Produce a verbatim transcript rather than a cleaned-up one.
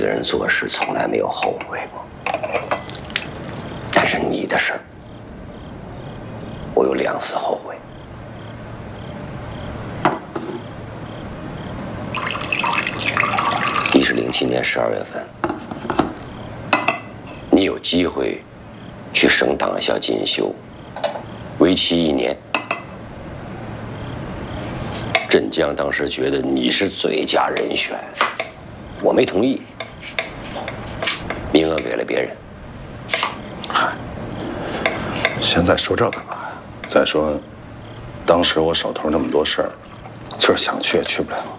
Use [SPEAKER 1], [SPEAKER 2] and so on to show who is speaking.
[SPEAKER 1] 个人做事从来没有后悔过，但是你的事儿，我有两次后悔。一是零七年十二月份，你有机会去省党校进修，为期一年。镇江当时觉得你是最佳人选，我没同意，名额给了别人。
[SPEAKER 2] 嗨，现在说这干嘛呀？再说，当时我手头那么多事儿，就是想去也去不了。